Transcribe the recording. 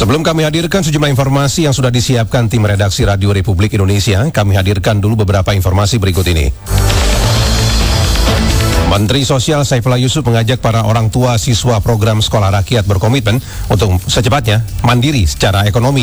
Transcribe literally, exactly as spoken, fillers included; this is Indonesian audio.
Sebelum kami hadirkan sejumlah informasi yang sudah disiapkan tim redaksi Radio Republik Indonesia, kami hadirkan dulu beberapa informasi berikut ini. Menteri Sosial Saifullah Yusuf mengajak para orang tua siswa program sekolah rakyat berkomitmen untuk secepatnya mandiri secara ekonomi.